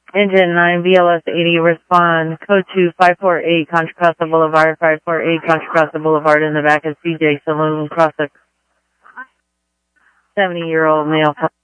Engine 9, BLS 80, respond. Code 2, 548, Contra Costa Boulevard, 548, Contra Costa Boulevard, in the back of CJ Saloon, cross a 70-year-old male.